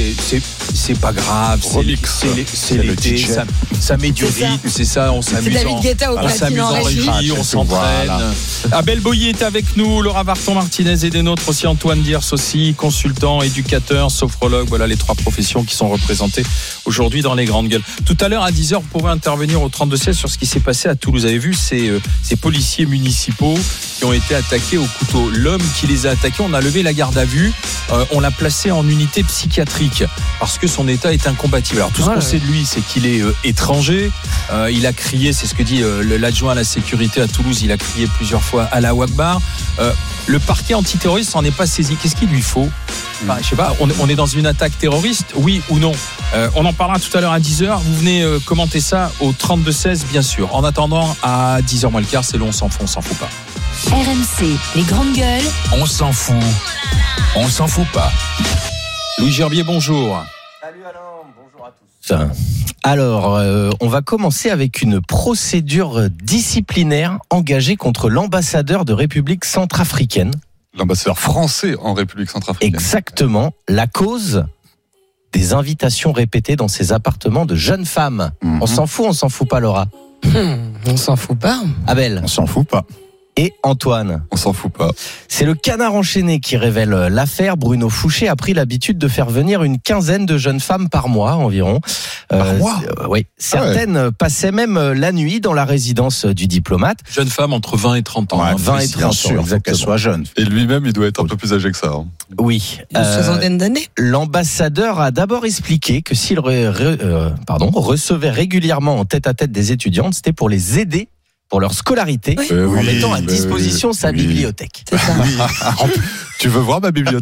c'est pas grave. C'est l'été, ça met du rythme, c'est ça, on s'amuse. C'est David Guetta au platine en régie. On s'entraîne. Abel Boyer est avec nous, Laura Varton-Martinez et des nôtres aussi, Antoine Diers aussi, consultant, éducateur, sophrologue. Voilà les 3 professions qui sont représentées aujourd'hui dans les grandes gueules. Tout à l'heure à 10h, vous pourrez intervenir au 32-16 sur ce qui s'est passé à Toulouse. Vous avez vu ces policiers municipaux qui ont été attaqués au couteau. L'homme qui les a attaqués, on a levé la garde à vue, on l'a placé en unité psychiatrique parce que son état est incompatible. Alors tout ce qu'on sait de lui, c'est qu'il est étranger. Il a crié, c'est ce que dit l'adjoint à la sécurité à Toulouse, il a crié plusieurs fois Allahu Akbar. Le parquet antiterroriste s'en est pas saisi. Qu'est-ce qu'il lui faut ? Je sais pas, on est dans une attaque terroriste, oui ou non ? On en parlera tout à l'heure à 10h. Vous venez commenter ça au 32-16, bien sûr. En attendant, à 10h moins le quart, c'est long, on s'en fout pas. RMC, les grandes gueules. On s'en fout pas. Louis Gerbier, bonjour. Salut Alain, bonjour à tous. Alors, on va commencer avec une procédure disciplinaire engagée contre l'ambassadeur de République centrafricaine. L'ambassadeur français en République centrafricaine. Exactement. La cause des invitations répétées dans ses appartements de jeunes femmes. On s'en fout pas, Laura. On s'en fout pas. Abel. On s'en fout pas. Et Antoine. On s'en fout pas. C'est le Canard enchaîné qui révèle l'affaire. Bruno Fouché a pris l'habitude de faire venir une quinzaine de jeunes femmes par mois environ. Par mois ? Oui. Certaines passaient même la nuit dans la résidence du diplomate. Jeunes femmes entre 20 et 30 ans. 20 et 30 ans, sûr, exactement. qu'elles soient jeunes. Et lui-même, il doit être un peu plus âgé que ça. Oui. Une soixantaine d'années. L'ambassadeur a d'abord expliqué que s'il recevait régulièrement en tête-à-tête des étudiantes, c'était pour les aider pour leur scolarité, en mettant à disposition sa bibliothèque. C'est ça. Tu veux voir ma bibliothèque ?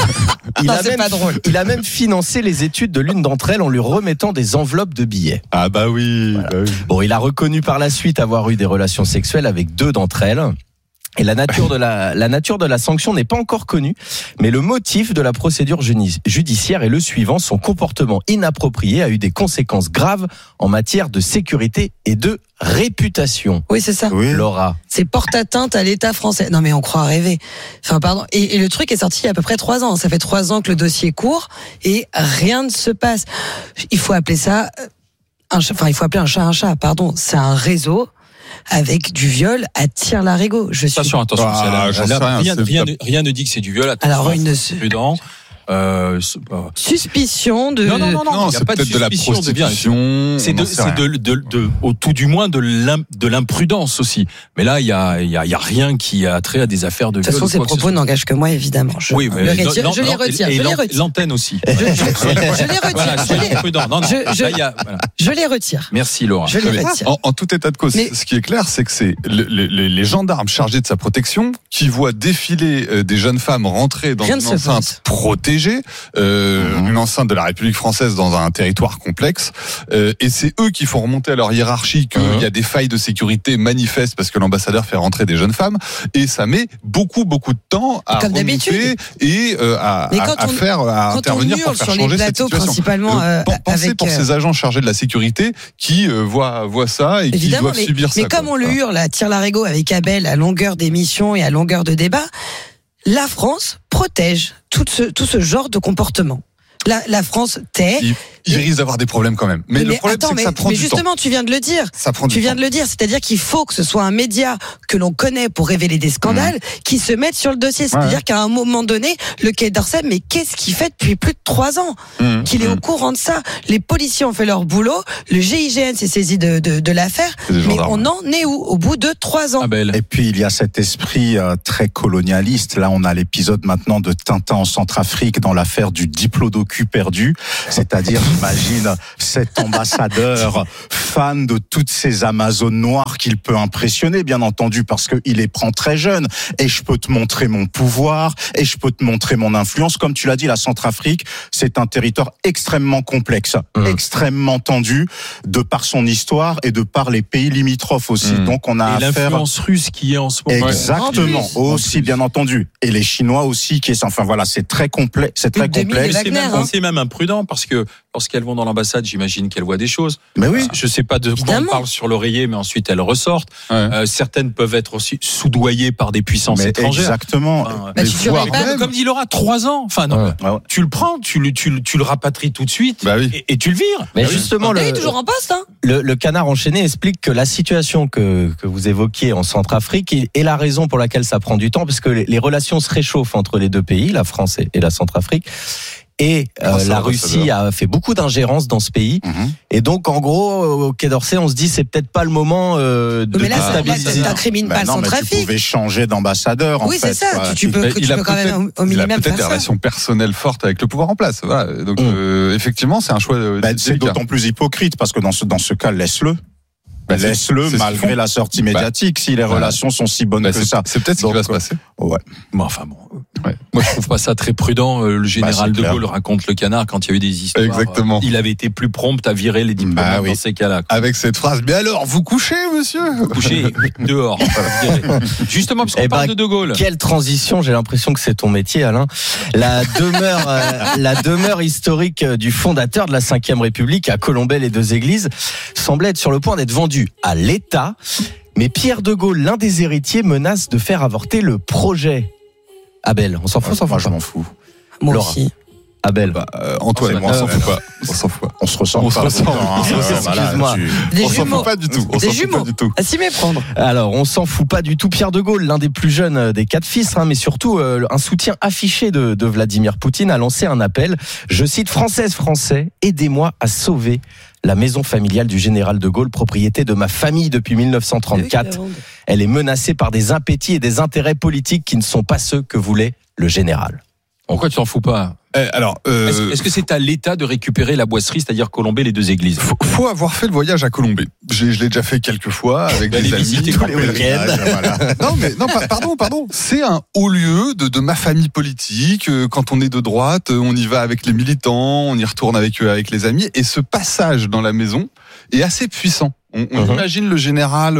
Il a même financé les études de l'une d'entre elles en lui remettant des enveloppes de billets. Ah bah oui, voilà. bah oui. Bon, il a reconnu par la suite avoir eu des relations sexuelles avec 2 d'entre elles. Et la nature de la sanction n'est pas encore connue, mais le motif de la procédure judiciaire est le suivant: son comportement inapproprié a eu des conséquences graves en matière de sécurité et de réputation. Oui, c'est ça. Oui. Laura. C'est porte atteinte à l'État français. Non mais on croit rêver. Enfin pardon. Et le truc est sorti il y a à peu près 3 ans. Ça fait 3 ans que le dossier court et rien ne se passe. Il faut appeler ça un chat. Pardon. C'est un réseau avec du viol à tire-larigot. Attention, rien ne dit que c'est du viol. Alors, prudent. Suspicion de. Non, il y a c'est pas de peut-être de la prostitution. C'est au tout du moins de l'imprudence aussi. Mais là, il y a rien qui a trait à des affaires de viol. De toute façon, ces propos n'engagent que moi, évidemment. Oui, mais je les retire. L'antenne aussi. Je les retire. Je les retire. Merci Laura. Je les retire. En tout état de cause, ce qui est clair, c'est que c'est les gendarmes chargés de sa protection qui voient défiler des jeunes femmes rentrer dans une enceinte protégée, une enceinte de la République française dans un territoire complexe, et c'est eux qui font remonter à leur hiérarchie qu'il y a des failles de sécurité manifestes parce que l'ambassadeur fait rentrer des jeunes femmes, et ça met beaucoup de temps à remonter et à intervenir pour faire changer cette situation. Principalement pensez pour ces agents chargés de la sécurité qui voient ça et qui doivent subir ça. Mais comme on le hurle à tire-larigot avec Abel à longueur d'émission et à longueur de débat, la France protège tout ce genre de comportement. La France tait. Il risque d'avoir des problèmes quand même. Mais le problème, c'est que ça prend du temps. Mais justement, tu viens de le dire. Tu viens de le dire. C'est-à-dire qu'il faut que ce soit un média que l'on connaît pour révéler des scandales qui se mette sur le dossier. C'est-à-dire qu'à un moment donné, le Quai d'Orsay, mais qu'est-ce qu'il fait depuis plus de 3 ans? Qu'il est au courant de ça. Les policiers ont fait leur boulot. Le GIGN s'est saisi de l'affaire. Mais on en est où au bout de 3 ans? Et puis, il y a cet esprit très colonialiste. Là, on a l'épisode maintenant de Tintin en Centrafrique dans l'affaire du diplodocus perdu. C'est-à-dire, j'imagine cet ambassadeur fan de toutes ces Amazones noires qu'il peut impressionner, bien entendu, parce qu'il les prend très jeunes. Et je peux te montrer mon pouvoir, et je peux te montrer mon influence. Comme tu l'as dit, la Centrafrique, c'est un territoire extrêmement complexe, extrêmement tendu, de par son histoire et de par les pays limitrophes aussi. Donc on a affaire... l'influence russe qui est en ce moment. Exactement, aussi, bien entendu. Et les Chinois aussi, qui est... Enfin voilà, c'est très complet, c'est très complexe. C'est même imprudent parce que lorsqu'elles vont dans l'ambassade, j'imagine qu'elles voient des choses. Mais oui. Je sais pas de quoi on parle sur l'oreiller, mais ensuite elles ressortent. Ouais. Certaines peuvent être aussi soudoyées par des puissances étrangères. Exactement. Enfin, comme dit Laura, 3 ans. Enfin, non, tu le prends, tu le rapatries tout de suite et tu le vires. Mais justement, il est toujours en poste. Hein. Le Canard enchaîné explique que la situation que vous évoquiez en Centrafrique est la raison pour laquelle ça prend du temps, parce que les relations se réchauffent entre les deux pays, la France et la Centrafrique. Et la Russie a fait beaucoup d'ingérence dans ce pays. Et donc, en gros, au Quai d'Orsay, on se dit c'est peut-être pas le moment de déstabiliser. Mais là, t'incrimines pas le Centrafrique. Tu pouvais changer d'ambassadeur. Oui, c'est ça. Tu peux quand même au minimum faire ça. Il a peut-être des relations personnelles fortes avec le pouvoir en place. Voilà. Donc, effectivement, c'est un choix. C'est d'autant plus hypocrite parce que dans ce cas, laisse-le. Laisse-le malgré la sortie médiatique si les relations sont si bonnes que ça. C'est peut-être ce qui va se passer. Ouais. Bon, enfin bon. Ouais. Moi, je trouve pas ça très prudent. Le général de Gaulle raconte le Canard quand il y a eu des histoires. Exactement. Il avait été plus prompt à virer les diplomates dans ces cas-là. Avec cette phrase. Mais alors, vous couchez, monsieur? Vous couchez dehors. Justement, parce qu'on parle de Gaulle. Quelle transition. J'ai l'impression que c'est ton métier, Alain. La demeure historique du fondateur de la Ve République à Colombey-les-Deux-Églises semblait être sur le point d'être vendue à l'État. Mais Pierre de Gaulle, l'un des héritiers, menace de faire avorter le projet. Abel, on s'en fout, je m'en fous. Moi Laura. aussi. Abel. Antoine, moi, on s'en fout pas. On se ressent pas. Excuse-moi. On s'en fout pas du tout. Des jumeaux. À s'y méprendre. Alors, on s'en fout pas du tout. Pierre de Gaulle, l'un des plus jeunes des 4 fils, mais surtout un soutien affiché de Vladimir Poutine, a lancé un appel. Je cite: Françaises, Français, aidez-moi à sauver la maison familiale du général de Gaulle, propriété de ma famille depuis 1934. Elle est menacée par des impétits et des intérêts politiques qui ne sont pas ceux que voulait le général. Pourquoi tu t'en fous pas? Est-ce que c'est à l'État de récupérer la boisserie, c'est-à-dire Colombey-les-Deux-Églises? Faut avoir fait le voyage à Colombey. Je l'ai déjà fait quelques fois avec des amis. Tous les week-ends. Pardon. C'est un haut lieu de ma famille politique. Quand on est de droite, on y va avec les militants, on y retourne avec les amis. Et ce passage dans la maison est assez puissant. On imagine le général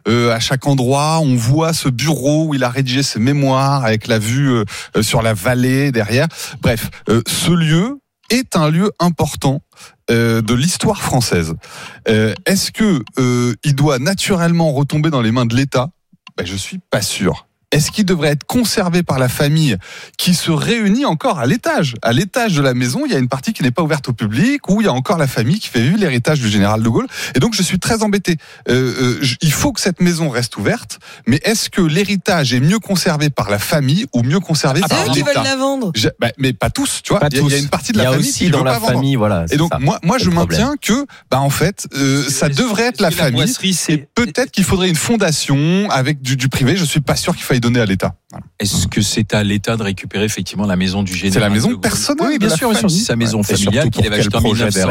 à chaque endroit, on voit ce bureau où il a rédigé ses mémoires avec la vue sur la vallée derrière. Bref, ce lieu est un lieu important de l'histoire française. Est-ce que il doit naturellement retomber dans les mains de l'État? Je suis pas sûr. Est-ce qu'il devrait être conservé par la famille qui se réunit encore à l'étage? À l'étage de la maison, il y a une partie qui n'est pas ouverte au public, où il y a encore la famille qui fait vivre l'héritage du général de Gaulle. Et donc, je suis très embêté. Il faut que cette maison reste ouverte, mais est-ce que l'héritage est mieux conservé par la famille ou mieux conservé par l'État? C'est eux qui veulent la vendre. Mais pas tous, tu vois. Il y a une partie de la famille qui dans veut la pas famille, vendre. Voilà. Et donc, moi, je maintiens que, en fait, ça devrait être la famille. Et peut-être qu'il faudrait une fondation avec du privé. Je suis pas sûr qu'il faille donner à l'État. Voilà. Est-ce que c'est à l'État de récupérer effectivement la maison du général? C'est la maison personnelle. Oui, bien sûr, c'est sa maison familiale qu'il avait achetée en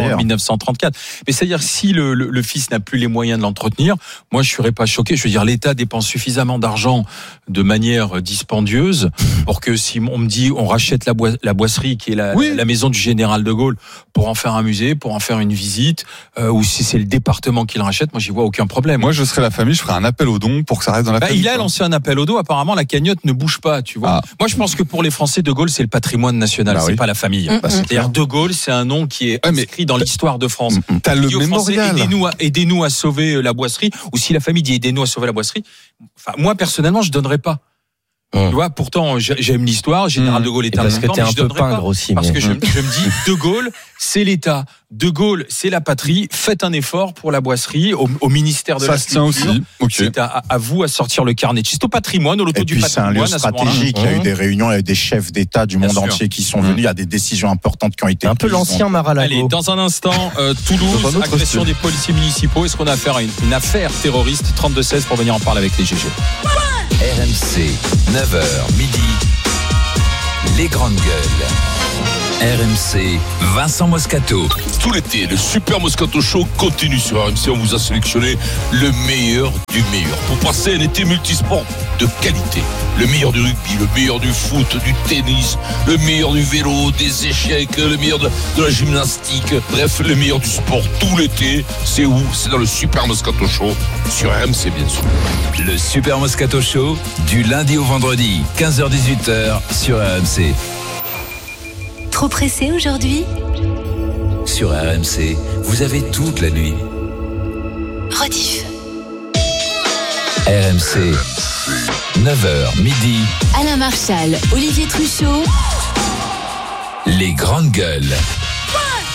1934. Mais c'est-à-dire, si le fils n'a plus les moyens de l'entretenir, moi je serais pas choqué. Je veux dire, l'État dépense suffisamment d'argent de manière dispendieuse pour que si on me dit on rachète la boisserie qui est la maison du général de Gaulle pour en faire un musée, pour en faire une visite, ou si c'est le département qui le rachète, moi j'y vois aucun problème. Moi je serais la famille, je ferais un appel aux dons pour que ça reste dans la famille. Il a lancé un appel aux dons. Apparemment la cagnotte ne bouge pas, tu vois. Moi, je pense que pour les Français, De Gaulle, c'est le patrimoine national, c'est pas la famille. C'est-à-dire, De Gaulle, c'est un nom qui est inscrit dans l'histoire de France. T'as le mémorial. Aidez-nous à sauver la boisserie. Ou si la famille dit aidez-nous à sauver la boisserie. Enfin, moi, personnellement, je donnerais pas. Tu vois, pourtant, j'aime l'histoire. Général de Gaulle est un parce que t'es un peu pingre aussi. Parce que je me dis, De Gaulle, c'est l'État. De Gaulle, c'est la patrie. Faites un effort pour la boisserie, au ministère de la Culture. Ça se tient aussi. C'est à vous à sortir le carnet. C'est au patrimoine, au loto du patrimoine. Et puis c'est un lieu stratégique. Il y a eu des réunions avec des chefs d'État du monde entier qui sont venus. Il y a des décisions importantes qui ont été prises. Un peu l'ancien Mar-a-Lago. Allez, dans un instant, Toulouse, agression des policiers municipaux. Est-ce qu'on a affaire à une affaire terroriste? 32-16 pour venir en parler avec les GG. RMC, 9h midi, les grandes gueules. RMC, Vincent Moscato. Tout l'été, le Super Moscato Show continue sur RMC. On vous a sélectionné le meilleur du meilleur pour passer un été multisport de qualité. Le meilleur du rugby, le meilleur du foot, du tennis, le meilleur du vélo, des échecs, le meilleur de la gymnastique. Bref, le meilleur du sport tout l'été. C'est où? C'est dans le Super Moscato Show sur RMC, bien sûr. Le Super Moscato Show, du lundi au vendredi, 15h-18h sur RMC. Trop pressé aujourd'hui ? sur RMC, vous avez toute la nuit. Rediff. RMC, 9h midi. Alain Marchal, Olivier Truchot. Les grandes gueules.